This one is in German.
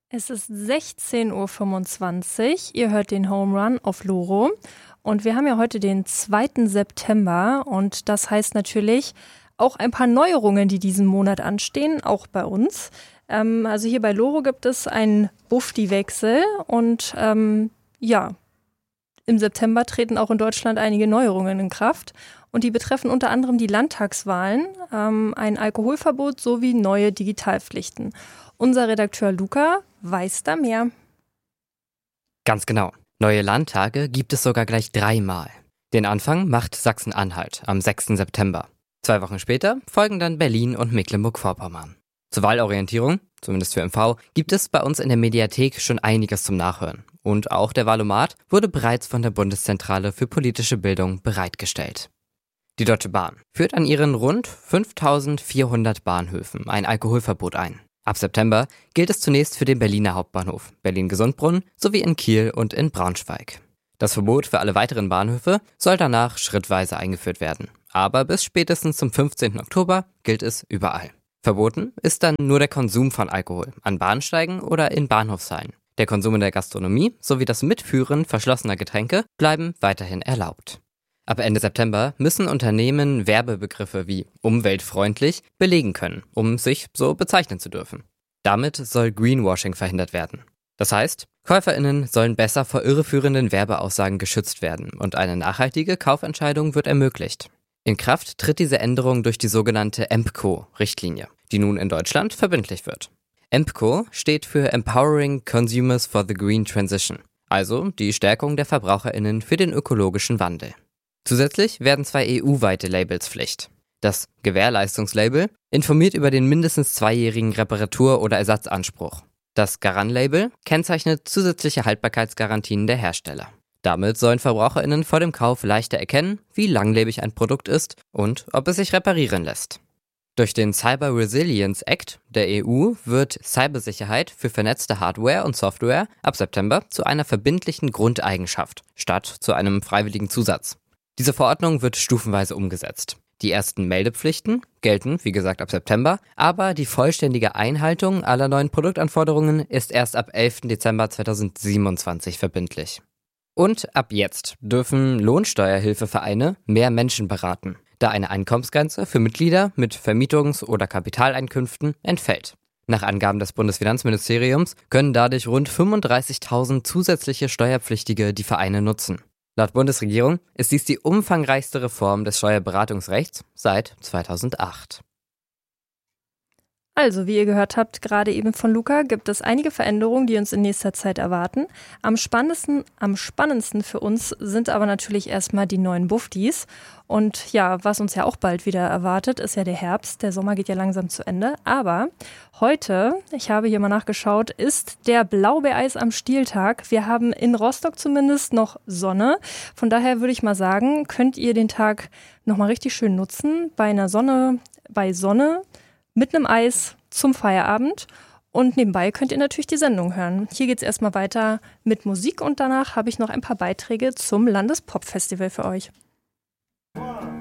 Es ist 16:25 Uhr. Ihr hört den Home Run auf Loro. Und wir haben ja heute den 2. September. Und das heißt natürlich auch ein paar Neuerungen, die diesen Monat anstehen, auch bei uns. Also hier bei Loro gibt es einen Bufdi-Wechsel. Und im September treten auch in Deutschland einige Neuerungen in Kraft. Und die betreffen unter anderem die Landtagswahlen, ein Alkoholverbot sowie neue Digitalpflichten. Unser Redakteur Luca weiß da mehr. Ganz genau. Neue Landtage gibt es sogar gleich 3-mal. Den Anfang macht Sachsen-Anhalt am 6. September. 2 Wochen später folgen dann Berlin und Mecklenburg-Vorpommern. Zur Wahlorientierung, zumindest für MV, gibt es bei uns in der Mediathek schon einiges zum Nachhören. Und auch der Wahlomat wurde bereits von der Bundeszentrale für politische Bildung bereitgestellt. Die Deutsche Bahn führt an ihren rund 5.400 Bahnhöfen ein Alkoholverbot ein. Ab September gilt es zunächst für den Berliner Hauptbahnhof, Berlin-Gesundbrunnen sowie in Kiel und in Braunschweig. Das Verbot für alle weiteren Bahnhöfe soll danach schrittweise eingeführt werden. Aber bis spätestens zum 15. Oktober gilt es überall. Verboten ist dann nur der Konsum von Alkohol an Bahnsteigen oder in Bahnhofshallen. Der Konsum in der Gastronomie sowie das Mitführen verschlossener Getränke bleiben weiterhin erlaubt. Ab Ende September müssen Unternehmen Werbebegriffe wie umweltfreundlich belegen können, um sich so bezeichnen zu dürfen. Damit soll Greenwashing verhindert werden. Das heißt, KäuferInnen sollen besser vor irreführenden Werbeaussagen geschützt werden und eine nachhaltige Kaufentscheidung wird ermöglicht. In Kraft tritt diese Änderung durch die sogenannte EMPCO-Richtlinie, die nun in Deutschland verbindlich wird. EMPCO steht für Empowering Consumers for the Green Transition, also die Stärkung der VerbraucherInnen für den ökologischen Wandel. Zusätzlich werden 2 EU-weite Labels Pflicht. Das Gewährleistungslabel informiert über den mindestens 2-jährigen Reparatur- oder Ersatzanspruch. Das Garan-Label kennzeichnet zusätzliche Haltbarkeitsgarantien der Hersteller. Damit sollen VerbraucherInnen vor dem Kauf leichter erkennen, wie langlebig ein Produkt ist und ob es sich reparieren lässt. Durch den Cyber Resilience Act der EU wird Cybersicherheit für vernetzte Hardware und Software ab September zu einer verbindlichen Grundeigenschaft statt zu einem freiwilligen Zusatz. Diese Verordnung wird stufenweise umgesetzt. Die ersten Meldepflichten gelten, wie gesagt, ab September, aber die vollständige Einhaltung aller neuen Produktanforderungen ist erst ab 11. Dezember 2027 verbindlich. Und ab jetzt dürfen Lohnsteuerhilfevereine mehr Menschen beraten, da eine Einkommensgrenze für Mitglieder mit Vermietungs- oder Kapitaleinkünften entfällt. Nach Angaben des Bundesfinanzministeriums können dadurch rund 35.000 zusätzliche Steuerpflichtige die Vereine nutzen. Laut Bundesregierung ist dies die umfangreichste Reform des Steuerberatungsrechts seit 2008. Also, wie ihr gehört habt, gerade eben von Luca, gibt es einige Veränderungen, die uns in nächster Zeit erwarten. Am spannendsten für uns sind aber natürlich erstmal die neuen Bufdis. Und ja, was uns ja auch bald wieder erwartet, ist ja der Herbst. Der Sommer geht ja langsam zu Ende. Aber heute, ich habe hier mal nachgeschaut, ist der Blaubeereis am Stieltag. Wir haben in Rostock zumindest noch Sonne. Von daher würde ich mal sagen, könnt ihr den Tag nochmal richtig schön nutzen. Bei Sonne, mit einem Eis zum Feierabend. Und nebenbei könnt ihr natürlich die Sendung hören. Hier geht es erstmal weiter mit Musik und danach habe ich noch ein paar Beiträge zum Landespop-Festival für euch. 1,